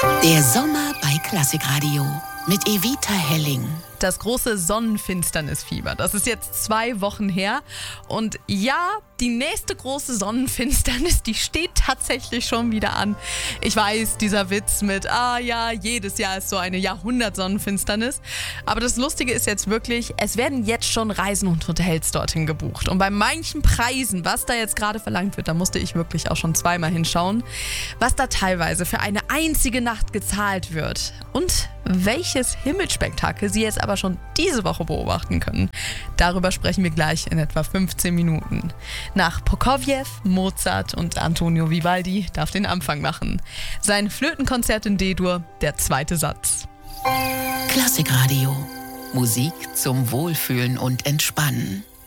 Der Sommer bei Klassikradio mit Evita Helling. Das große Sonnenfinsternisfieber, das ist jetzt 2 Wochen her. Und ja, die nächste große Sonnenfinsternis, die steht tatsächlich schon wieder an. Ich weiß, dieser Witz mit, jedes Jahr ist so eine Jahrhundert-Sonnenfinsternis. Aber das Lustige ist jetzt wirklich, es werden jetzt schon Reisen und Hotels dorthin gebucht. Und bei manchen Preisen, was da jetzt gerade verlangt wird, da musste ich wirklich auch schon zweimal hinschauen, was da teilweise für eine einzige Nacht gezahlt wird. Und welches Himmelsspektakel Sie jetzt aber schon diese Woche beobachten können. Darüber sprechen wir gleich in etwa 15 Minuten. Nach Prokofjew, Mozart und Antonio Vivaldi darf den Anfang machen. Sein Flötenkonzert in D-Dur, der 2. Satz. Klassikradio. Musik zum Wohlfühlen und Entspannen.